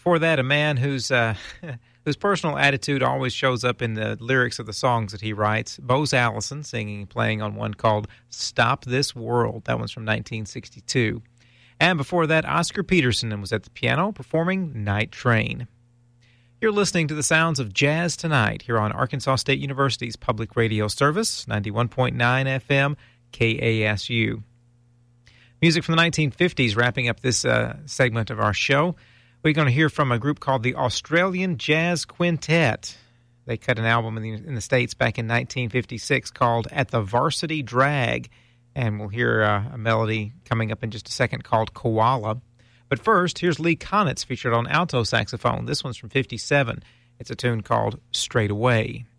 Before that, a man whose personal attitude always shows up in the lyrics of the songs that he writes. Bose Allison singing and playing on one called Stop This World. That one's from 1962. And before that, Oscar Peterson was at the piano performing Night Train. You're listening to the sounds of Jazz Tonight here on Arkansas State University's public radio service, 91.9 FM, KASU. Music from the 1950s wrapping up this segment of our show. We're going to hear from a group called the Australian Jazz Quintet. They cut an album in the States back in 1956 called At the Varsity Drag, and we'll hear a melody coming up in just a second called Koala. But first, here's Lee Konitz featured on alto saxophone. This one's from 57. It's a tune called Straight Away.